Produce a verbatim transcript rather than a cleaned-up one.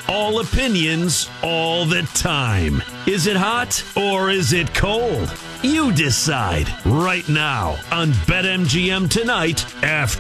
all opinions, all the time. Is it hot or is it cold? You decide right now on BetMGM Tonight after